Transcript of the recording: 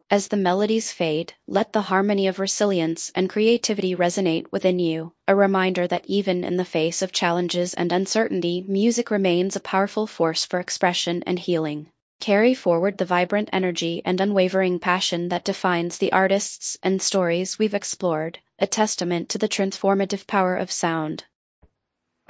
As the melodies fade, let the harmony of resilience and creativity resonate within you, a reminder that even in the face of challenges and uncertainty, music remains a powerful force for expression and healing. Carry forward the vibrant energy and unwavering passion that defines the artists and stories we've explored, a testament to the transformative power of sound.